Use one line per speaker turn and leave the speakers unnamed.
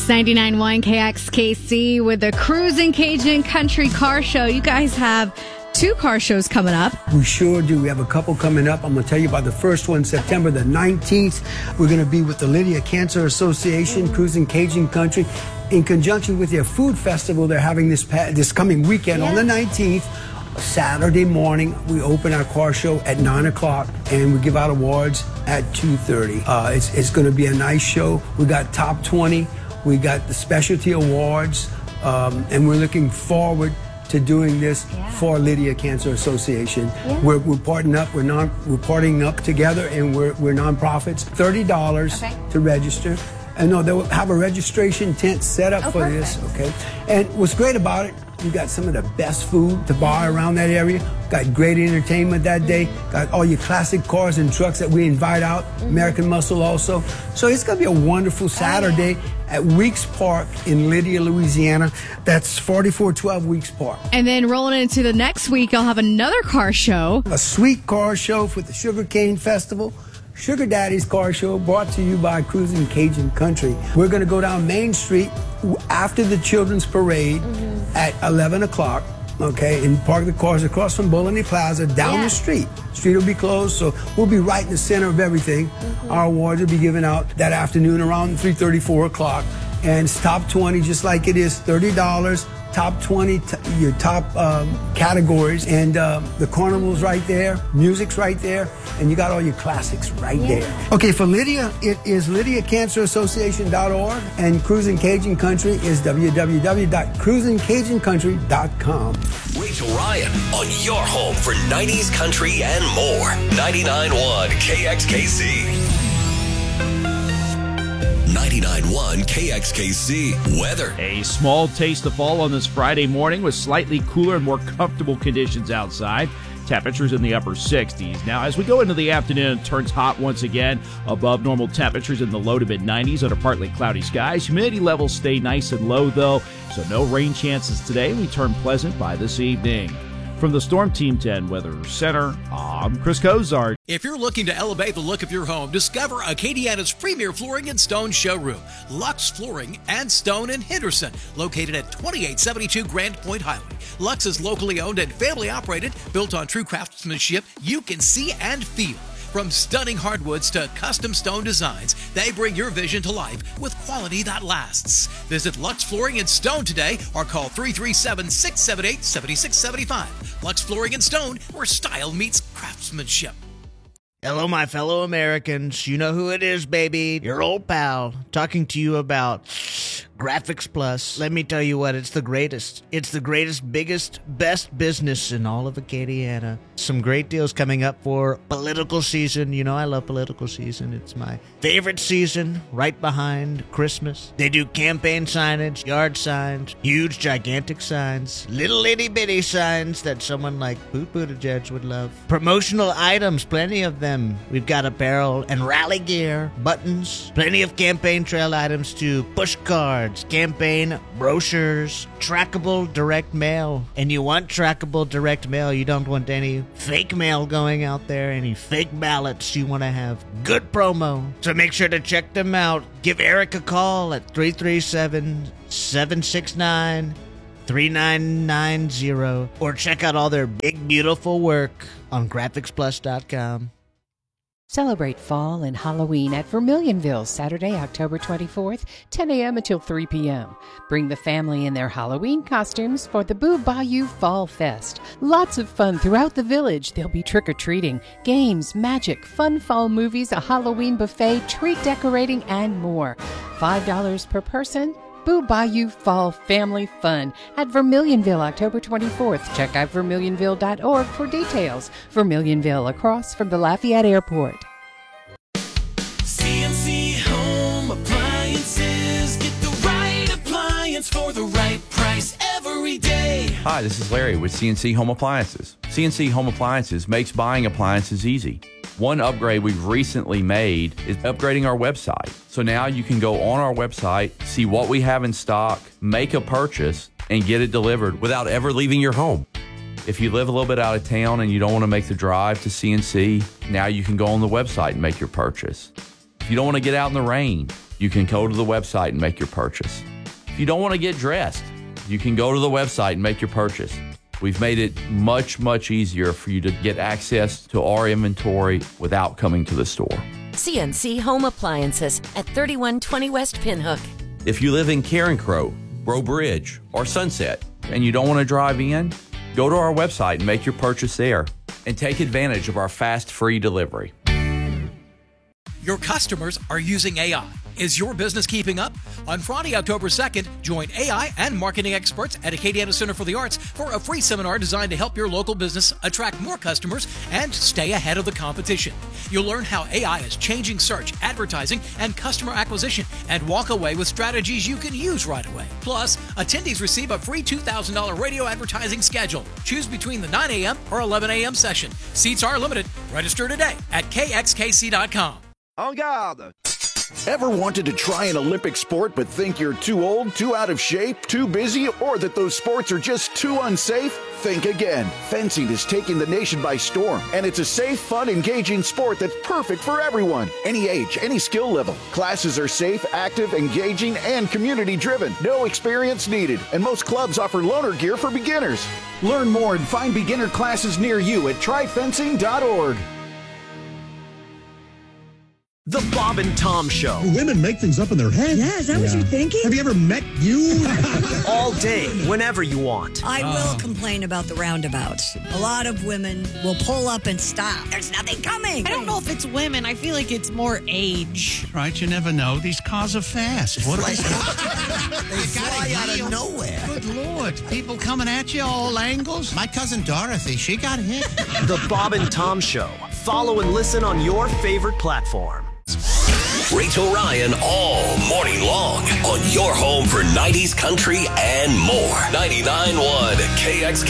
99.1 KXKC with the Cruisin' Cajun Country Car Show. You guys have 2 car shows coming up.
We sure do. We have a couple coming up. I'm going to tell you about the first one, September the 19th. We're going to be with the Lydia Cancer Association, Cruisin' Cajun Country, in conjunction with their food festival they're having this coming weekend on the 19th. Saturday morning, we open our car show at 9 o'clock, and we give out awards at 2:30. It's going to be a nice show. We got top 20. We got the specialty awards, and we're looking forward to doing this for Lydia Cancer Association. We're partnering up. We're partnering up together, and we're nonprofits. $30 to register. And no, they'll have a registration tent set up for this. Okay. And what's great about it, you got some of the best food to buy around that area. Got great entertainment that day. Got all your classic cars and trucks that we invite out. American Muscle also. So it's going to be a wonderful Saturday at Weeks Park in Lydia, Louisiana. That's 4412 Weeks Park.
And then rolling into the next week, you'll have another car show.
A sweet car show for the Sugarcane Festival. Sugar Daddy's Car Show, brought to you by Cruisin' Cajun Country. We're going to go down Main Street after the Children's Parade at 11 o'clock, okay, and park the cars across from Bologna Plaza down the street. Street will be closed, so we'll be right in the center of everything. Our awards will be given out that afternoon around 3:30, 4 o'clock. And it's top 20, just like it is, $30. Top 20, your top categories, and the carnival's right there, music's right there, and you got all your classics right there. Okay, for Lydia, it is LydiaCancerAssociation.org, and Cruisin' Cajun Country is www.cruisincajunCountry.com.
Rachel Ryan on your home for 90s country and more. 99.1 KXKC. 99.1 KXKC weather.
A small taste of fall on this Friday morning with slightly cooler and more comfortable conditions outside. Temperatures in the upper 60s. Now, as we go into the afternoon, it turns hot once again. Above normal temperatures in the low to mid 90s under partly cloudy skies. Humidity levels stay nice and low, though, so no rain chances today. We turn pleasant by this evening. From the Storm Team 10 Weather Center, I'm Chris Cozart.
If you're looking to elevate the look of your home, discover Acadiana's premier flooring and stone showroom, Lux Flooring and Stone in Henderson, located at 2872 Grand Point Highway. Lux is locally owned and family operated, built on true craftsmanship you can see and feel. From stunning hardwoods to custom stone designs, they bring your vision to life with quality that lasts. Visit Lux Flooring and Stone today or call 337-678-7675. Lux Flooring and Stone, where style meets craftsmanship.
Hello, my fellow Americans. You know who it is, baby. Your old pal, talking to you about Graphics Plus. Let me tell you what, it's the greatest. It's the greatest, biggest, best business in all of Acadiana. Some great deals coming up for political season. You know I love political season. It's my favorite season, right behind Christmas. They do campaign signage, yard signs, huge, gigantic signs, little itty-bitty signs that someone like Pete Buttigieg would love. Promotional items, plenty of them. We've got apparel and rally gear, buttons, plenty of campaign trail items too, push cards, campaign brochures, trackable direct mail. And you want trackable direct mail. You don't want any fake mail going out there, any fake ballots. You want to have good promo. So make sure to check them out. Give Eric a call at 337-769-3990 or check out all their big, beautiful work on GraphicsPlus.com.
Celebrate fall and Halloween at Vermilionville, Saturday, October 24th, 10 a.m. until 3 p.m. Bring the family in their Halloween costumes for the Boo Bayou Fall Fest. Lots of fun throughout the village. There'll be trick-or-treating, games, magic, fun fall movies, a Halloween buffet, treat decorating, and more. $5 per person. Boo Bayou Fall Family Fun at Vermilionville, October 24th. Check out vermilionville.org for details. Vermilionville, across from the Lafayette Airport.
CNC Home Appliances. Get the right appliance for the right price every day.
Hi, this is Larry with CNC Home Appliances. CNC Home Appliances makes buying appliances easy. One upgrade we've recently made is upgrading our website. So now you can go on our website, see what we have in stock, make a purchase, and get it delivered without ever leaving your home. If you live a little bit out of town and you don't want to make the drive to CNC, now you can go on the website and make your purchase. If you don't want to get out in the rain, you can go to the website and make your purchase. If you don't want to get dressed, you can go to the website and make your purchase. We've made it much, much easier for you to get access to our inventory without coming to the store.
CNC Home Appliances at 3120 West Pinhook.
If you live in Carencro, Breaux Bridge, or Sunset, and you don't want to drive in, go to our website and make your purchase there, and take advantage of our fast, free delivery.
Your customers are using AI. Is your business keeping up? On Friday, October 2nd, join AI and marketing experts at Acadiana Center for the Arts for a free seminar designed to help your local business attract more customers and stay ahead of the competition. You'll learn how AI is changing search, advertising, and customer acquisition, and walk away with strategies you can use right away. Plus, attendees receive a free $2,000 radio advertising schedule. Choose between the 9 a.m. or 11 a.m. session. Seats are limited. Register today at kxkc.com.
En garde! Ever wanted to try an Olympic sport but think you're too old, too out of shape, too busy, or that those sports are just too unsafe? Think again. Fencing is taking the nation by storm, and it's a safe, fun, engaging sport that's perfect for everyone. Any age, any skill level. Classes are safe, active, engaging, and community-driven. No experience needed, and most clubs offer loaner gear for beginners. Learn more and find beginner classes near you at tryfencing.org.
The Bob and Tom Show.
Women make things up in their head.
Yeah, is that what you're thinking?
Have you ever met you?
All day, whenever you want.
I will complain about the roundabouts. A lot of women will pull up and stop. There's nothing coming.
I don't know if it's women. I feel like it's more age.
Right, you never know. These cars are fast. What
They fly out of nowhere.
Good Lord. People coming at you all angles. My cousin Dorothy, she got hit.
The Bob and Tom Show. Follow and listen on your favorite platform.
Rachel Ryan all morning long on your home for 90s country and more. 99.1 KXK.